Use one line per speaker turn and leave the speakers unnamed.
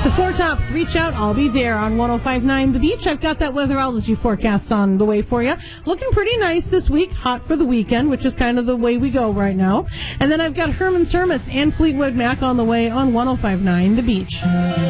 The Four Tops, reach out. I'll be there on 105.9 The Beach. I've got that weatherology forecast on the way for you. Looking pretty nice this week. Hot for the weekend, which is kind of the way we go right now. And then I've got Herman's Hermits and Fleetwood Mac on the way on 105.9 The Beach.